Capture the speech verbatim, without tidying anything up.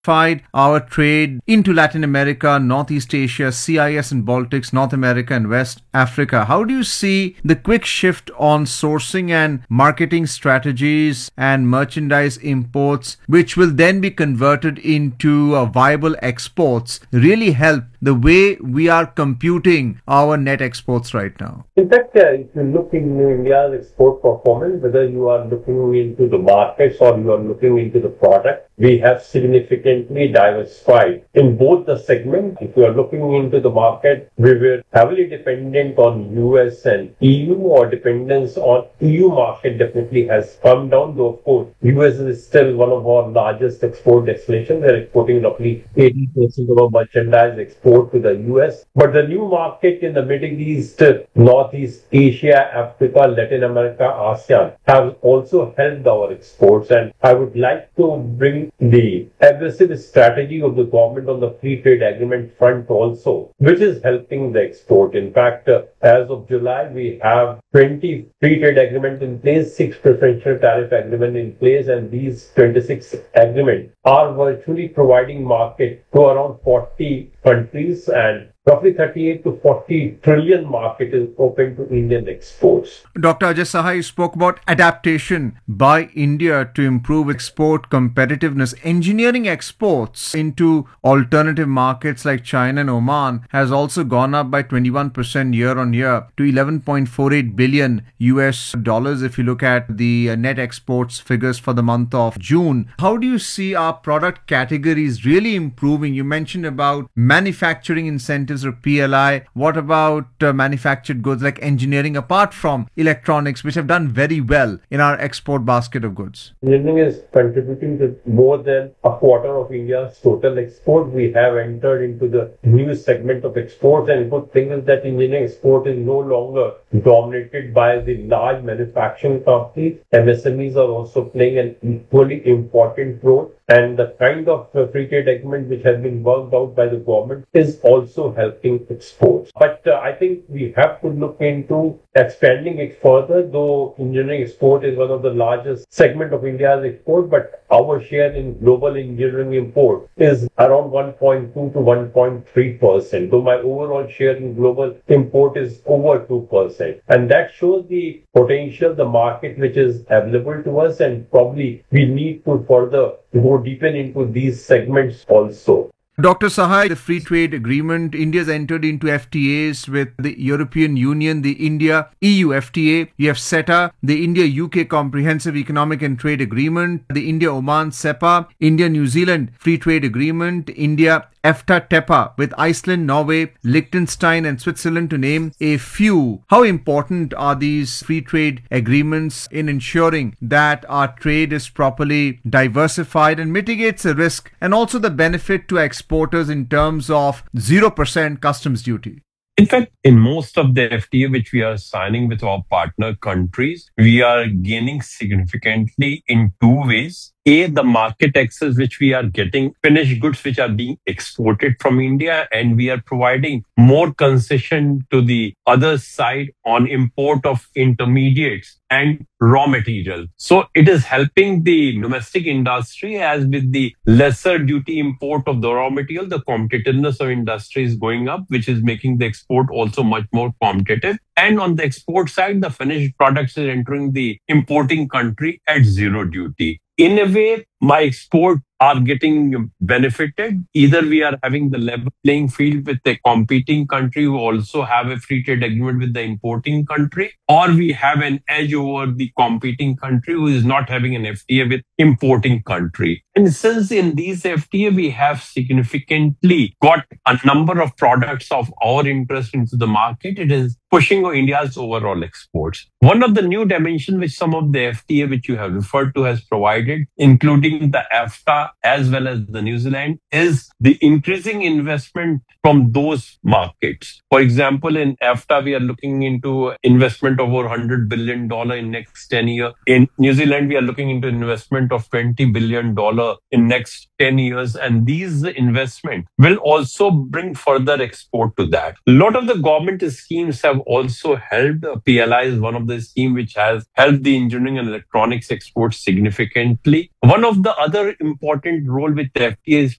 our trade into Latin America, Northeast Asia, C I S and Baltics, North America and West Africa. How do you see the quick shift on sourcing and marketing strategies and merchandise imports, which will then be converted into uh, viable exports, really help the way we are computing our net exports right now? In fact, uh, if you look into India's export performance, whether you are looking into the markets or you are looking into the product, we have significantly diversified in both the segments. If you are looking into the market, we were heavily dependent on U S and E U, or dependence on E U market definitely has come down, though of course U S is still one of our largest export destinations. They're exporting roughly eighty percent of our merchandise export to the U S. But the new market in the Middle East, Northeast Asia, Africa, Latin America, ASEAN have also helped our exports. And I would like to bring the aggressive strategy of the government on the free trade agreement front also, which is helping the export. In fact, uh, as of July, we have twenty free trade agreements in place, six preferential tariff agreements in place, and these twenty-six agreements are virtually providing market to around forty countries, and roughly thirty-eight to forty trillion market is open to Indian exports. Doctor Ajay Saha, you spoke about adaptation by India to improve export competitiveness. Engineering exports into alternative markets like China and Oman has also gone up by twenty-one percent year on year to eleven point four eight billion U S dollars if you look at the net exports figures for the month of June. How do you see our product categories really improving? You mentioned about manufacturing incentives or P L I. What about uh, manufactured goods like engineering, apart from electronics, which have done very well in our export basket of goods? Engineering is contributing to more than a quarter of India's total export. We have entered into the new segment of exports, and good thing is that engineering export is no longer dominated by the large manufacturing companies. M S M Es are also playing an equally important role, and the kind of uh, free trade agreement which has been worked out by the government is also helping exports. But uh, I think we have to look into expanding it further, though engineering export is one of the largest segment of India's export, but our share in global engineering import is around one point two to one point three percent, though my overall share in global import is over two percent. And that shows the potential, the market which is available to us, and probably we need to further go deeper into these segments also. Doctor Saha, the free trade agreement, India's entered into F T As with the European Union, the India-E U F T A. You have CETA, the India-U K Comprehensive Economic and Trade Agreement, the India-Oman CEPA, India-New Zealand Free Trade Agreement, India EFTA-TEPA with Iceland, Norway, Liechtenstein and Switzerland, to name a few. How important are these free trade agreements in ensuring that our trade is properly diversified and mitigates the risk and also the benefit to exporters in terms of zero percent customs duty? In fact, in most of the F T A which we are signing with our partner countries, we are gaining significantly in two ways. A, the market access which we are getting, finished goods which are being exported from India, and we are providing more concession to the other side on import of intermediates and raw material. So it is helping the domestic industry, as with the lesser duty import of the raw material, the competitiveness of industry is going up, which is making the export also much more competitive. And on the export side, the finished products is entering the importing country at zero duty. In a way, my export are getting benefited. Either we are having the level playing field with a competing country who also have a free trade agreement with the importing country, or we have an edge over the competing country who is not having an F T A with importing country. And since in these F T A, we have significantly got a number of products of our interest into the market, it is pushing India's overall exports. One of the new dimensions which some of the F T A which you have referred to has provided, including the EFTA as well as the New Zealand, is the increasing investment from those markets. For example, in EFTA, we are looking into investment of over one hundred billion dollars in next ten years. In New Zealand, we are looking into investment of twenty billion dollars dollar in next ten years. And these investment will also bring further export to that. A lot of the government schemes have also helped. P L I is one of the scheme which has helped the engineering and electronics export significantly. One of the other important role with F T A is